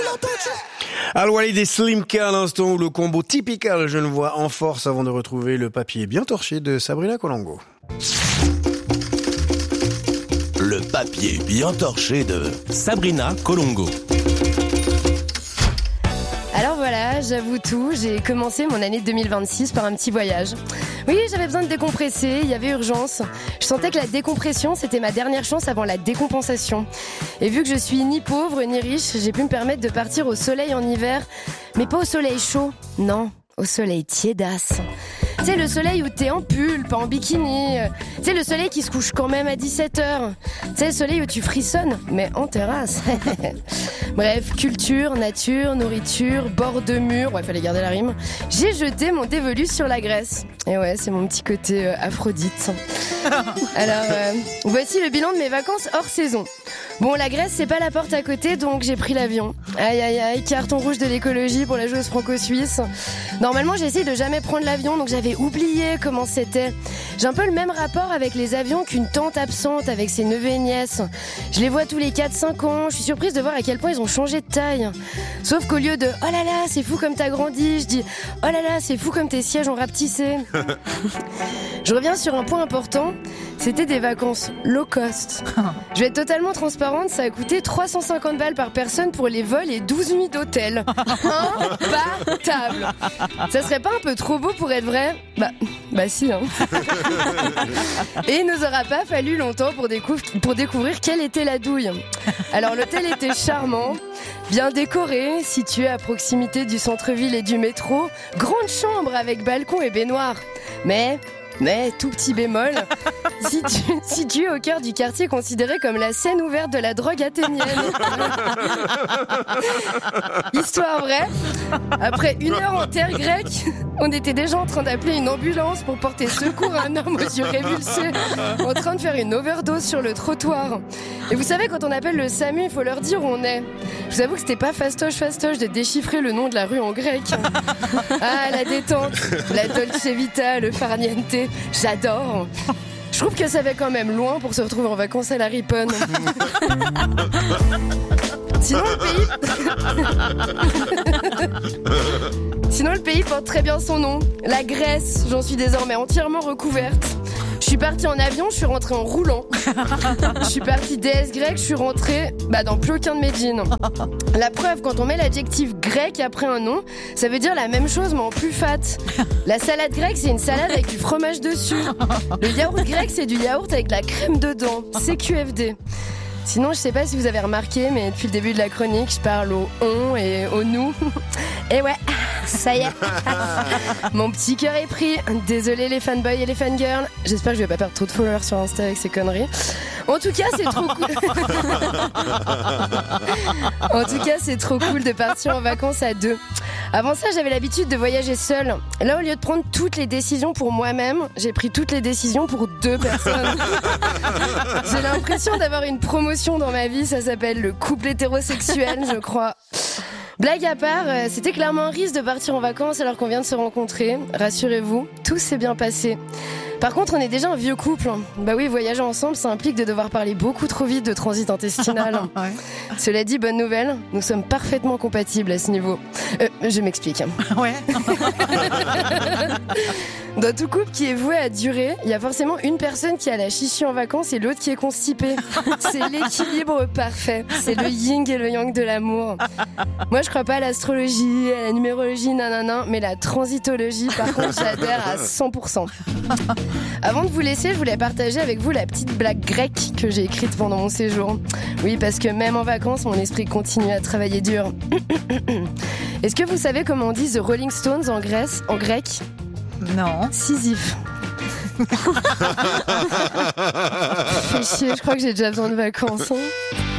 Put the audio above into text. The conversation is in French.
Al-Walid et Slimka à l'instant où le combo typical genevois en force avant de retrouver le papier bien torché de Sabrina Colongo. Le papier bien torché de Sabrina Colongo. Alors voilà, j'avoue tout, j'ai commencé mon année 2026 par un petit voyage. Oui, j'avais besoin de décompresser, il y avait urgence. Je sentais que la décompression, c'était ma dernière chance avant la décompensation. Et vu que je suis ni pauvre ni riche, j'ai pu me permettre de partir au soleil en hiver, mais pas au soleil chaud, non, au soleil tiédasse. Tu sais, le soleil où t'es en pull, pas en bikini. Tu sais, le soleil qui se couche quand même à 17h. Tu sais, le soleil où tu frissonnes, mais en terrasse. Bref, culture, nature, nourriture, bord de mur. Ouais, fallait garder la rime. J'ai jeté mon dévolu sur la Grèce. Et ouais, c'est mon petit côté Aphrodite. Alors, voici le bilan de mes vacances hors saison. Bon, la Grèce, c'est pas la porte à côté, donc j'ai pris l'avion. Aïe, aïe, aïe, carton rouge de l'écologie pour la joueuse franco-suisse. Normalement, j'essaye de jamais prendre l'avion, donc j'avais oublié comment c'était. J'ai un peu le même rapport avec les avions qu'une tante absente avec ses neveux et nièces. Je les vois tous les 4-5 ans, je suis surprise de voir à quel point ils ont changé de taille. Sauf qu'au lieu de « Oh là là, c'est fou comme t'as grandi », je dis « Oh là là, c'est fou comme tes sièges ont rapetissé ». Je reviens sur un point important, c'était des vacances low cost. Je vais être totalement transparente, ça a coûté 350 balles par personne pour les vols et 12 nuits d'hôtel. Imbattable. Ça serait pas un peu trop beau pour être vrai ? Bah si, hein. Et il nous aura pas fallu longtemps pour découvrir quelle était la douille. Alors l'hôtel était charmant, bien décoré, situé à proximité du centre-ville et du métro, grande chambre avec balcon et baignoire. Mais tout petit bémol, situé au cœur du quartier considéré comme la scène ouverte de la drogue athénienne. Histoire vraie, après 1 heure en terre grecque, on était déjà en train d'appeler une ambulance pour porter secours à un homme aux yeux révulsés, en train de faire une overdose sur le trottoir. Et vous savez, quand on appelle le SAMU, il faut leur dire où on est. Je vous avoue que c'était pas fastoche de déchiffrer le nom de la rue en grec. Ah, la détente, la Dolce Vita, le farniente, j'adore. Je trouve que ça va quand même loin pour se retrouver en vacances à la Riponne. Sinon le pays porte très bien son nom. La Grèce, j'en suis désormais entièrement recouverte. Je suis partie en avion, je suis rentrée en roulant. Je suis partie DS grec, je suis rentrée dans plus aucun de mes jeans. La preuve, quand on met l'adjectif grec après un nom, ça veut dire la même chose mais en plus fat. La salade grecque, c'est une salade avec du fromage dessus. Le yaourt grec, c'est du yaourt avec de la crème dedans. C'est QFD. Sinon, je sais pas si vous avez remarqué, mais depuis le début de la chronique, je parle au on et au nous. Et ouais, ça y est. Mon petit cœur est pris. Désolé les fanboys et les fangirls. J'espère que je vais pas perdre trop de followers sur Insta avec ces conneries. En tout cas, c'est trop cool. En tout cas, c'est trop cool de partir en vacances à 2. Avant ça, j'avais l'habitude de voyager seule. Là, au lieu de prendre toutes les décisions pour moi-même, j'ai pris toutes les décisions pour 2 personnes. J'ai l'impression d'avoir une promotion dans ma vie. Ça s'appelle le couple hétérosexuel, je crois. Blague à part, c'était clairement un risque de partir en vacances alors qu'on vient de se rencontrer. Rassurez-vous, tout s'est bien passé. Par contre, on est déjà un vieux couple. Bah oui, voyager ensemble, ça implique de devoir parler beaucoup trop vite de transit intestinal. Ouais. Cela dit, bonne nouvelle, nous sommes parfaitement compatibles à ce niveau. Je m'explique. Ouais. Dans tout couple qui est voué à durer, il y a forcément une personne qui a la chichi en vacances et l'autre qui est constipée. C'est l'équilibre parfait. C'est le yin et le yang de l'amour. Moi, je crois pas à l'astrologie, à la numérologie, nanana, mais la transitologie, par contre, j'adhère à 100%. Avant de vous laisser, je voulais partager avec vous la petite blague grecque que j'ai écrite pendant mon séjour. Oui, parce que même en vacances, mon esprit continue à travailler dur. Est-ce que vous savez comment on dit The Rolling Stones en grec ? Non. Sisyphe. Fais chier, je crois que j'ai déjà besoin de vacances. Hein.